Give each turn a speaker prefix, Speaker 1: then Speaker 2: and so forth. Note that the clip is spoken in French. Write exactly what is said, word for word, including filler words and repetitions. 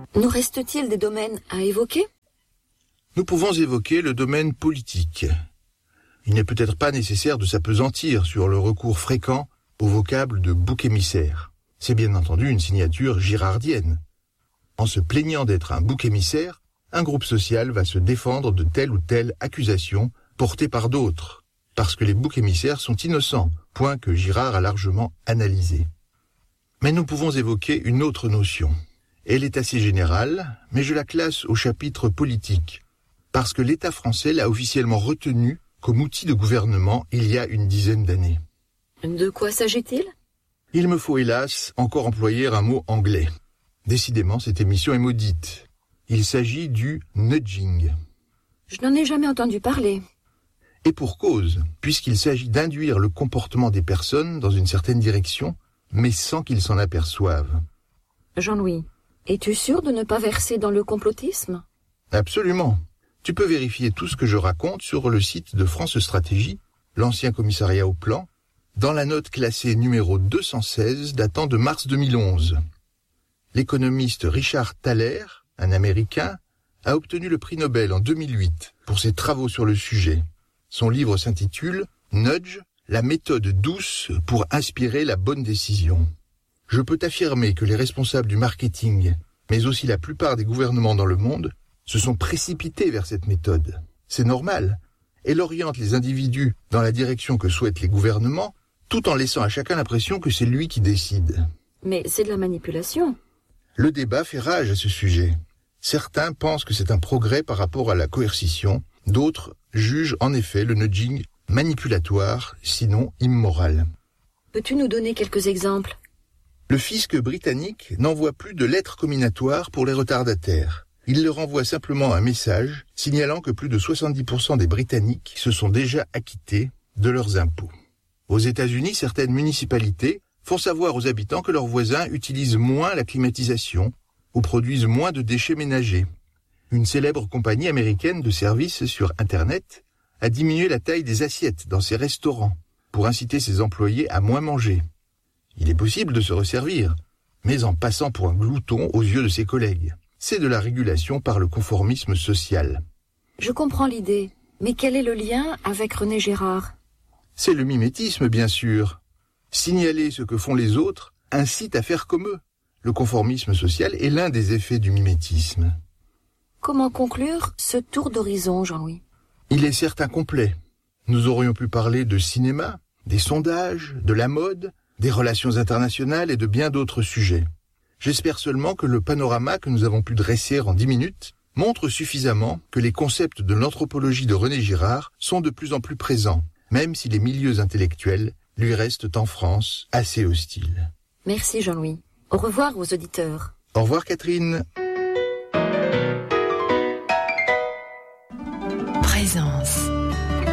Speaker 1: Nous reste-t-il des domaines à évoquer ?
Speaker 2: Nous pouvons évoquer le domaine politique. Il n'est peut-être pas nécessaire de s'appesantir sur le recours fréquent au vocable de bouc émissaire. C'est bien entendu une signature girardienne. En se plaignant d'être un bouc émissaire, un groupe social va se défendre de telle ou telle accusation portée par d'autres, parce que les boucs émissaires sont innocents, point que Girard a largement analysé. Mais nous pouvons évoquer une autre notion. Elle est assez générale, mais je la classe au chapitre politique, parce que l'État français l'a officiellement retenue comme outil de gouvernement il y a une dizaine d'années.
Speaker 1: De quoi s'agit-il ?
Speaker 2: Il me faut hélas encore employer un mot anglais. Décidément, cette émission est maudite. Il s'agit du nudging.
Speaker 1: Je n'en ai jamais entendu parler.
Speaker 2: Et pour cause, puisqu'il s'agit d'induire le comportement des personnes dans une certaine direction, mais sans qu'ils s'en aperçoivent.
Speaker 1: Jean-Louis, es-tu sûr de ne pas verser dans le complotisme ?
Speaker 2: Absolument. Tu peux vérifier tout ce que je raconte sur le site de France Stratégie, l'ancien commissariat au plan, dans la note classée numéro deux cent seize datant de mars deux mille onze. L'économiste Richard Thaler, un Américain, a obtenu le prix Nobel en deux mille huit pour ses travaux sur le sujet. Son livre s'intitule « Nudge, la méthode douce pour inspirer la bonne décision ». Je peux t'affirmer que les responsables du marketing, mais aussi la plupart des gouvernements dans le monde, se sont précipités vers cette méthode. C'est normal. Elle oriente les individus dans la direction que souhaitent les gouvernements, tout en laissant à chacun l'impression que c'est lui qui décide.
Speaker 1: Mais c'est de la manipulation.
Speaker 2: Le débat fait rage à ce sujet. Certains pensent que c'est un progrès par rapport à la coercition, d'autres jugent en effet le nudging manipulatoire, sinon immoral.
Speaker 1: Peux-tu nous donner quelques exemples ?
Speaker 2: Le fisc britannique n'envoie plus de lettres comminatoires pour les retardataires. Il leur envoie simplement un message signalant que plus de soixante-dix pour cent des Britanniques se sont déjà acquittés de leurs impôts. Aux États-Unis, certaines municipalités font savoir aux habitants que leurs voisins utilisent moins la climatisation ou produisent moins de déchets ménagers. Une célèbre compagnie américaine de services sur Internet a diminué la taille des assiettes dans ses restaurants pour inciter ses employés à moins manger. Il est possible de se resservir, mais en passant pour un glouton aux yeux de ses collègues. C'est de la régulation par le conformisme social.
Speaker 1: Je comprends l'idée, mais quel est le lien avec René Girard ?
Speaker 2: C'est le mimétisme, bien sûr. Signaler ce que font les autres incite à faire comme eux. Le conformisme social est l'un des effets du mimétisme.
Speaker 1: Comment conclure ce tour d'horizon, Jean-Louis ?
Speaker 2: Il est certes incomplet. Nous aurions pu parler de cinéma, des sondages, de la mode, des relations internationales et de bien d'autres sujets. J'espère seulement que le panorama que nous avons pu dresser en dix minutes montre suffisamment que les concepts de l'anthropologie de René Girard sont de plus en plus présents, même si les milieux intellectuels lui restent en France assez hostiles.
Speaker 1: Merci Jean-Louis. Au revoir aux auditeurs.
Speaker 2: Au revoir Catherine.
Speaker 3: Présence.